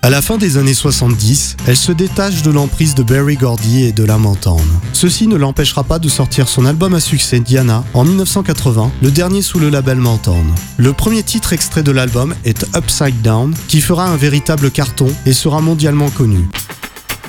À la fin des années 70, elle se détache de l'emprise de Berry Gordy et de la Motown. Ceci ne l'empêchera pas de sortir son album à succès Diana en 1980, le dernier sous le label Motown. Le premier titre extrait de l'album est Upside Down, qui fera un véritable carton et sera mondialement connu.